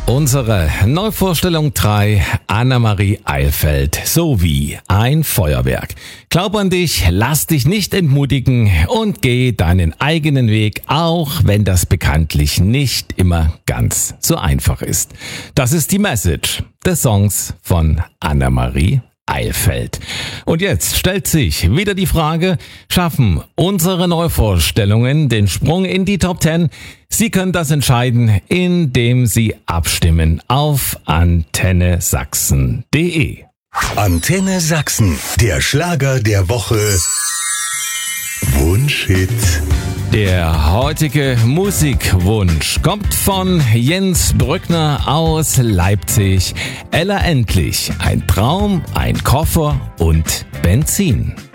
Unsere Neuvorstellung 3, Annemarie Eilfeld, sowie ein Feuerwerk. Glaub an dich, lass dich nicht entmutigen und geh deinen eigenen Weg, auch wenn das bekanntlich nicht immer ganz so einfach ist. Das ist die Message des Songs von Annemarie Eilfeld. Und jetzt stellt sich wieder die Frage, schaffen unsere Neuvorstellungen den Sprung in die Top 10? Sie können das entscheiden, indem Sie abstimmen auf antennesachsen.de. Antenne Sachsen, der Schlager der Woche. Wunschhit. Der heutige Musikwunsch kommt von Jens Brückner aus Leipzig. Ella Endlich, ein Traum, ein Koffer und Benzin.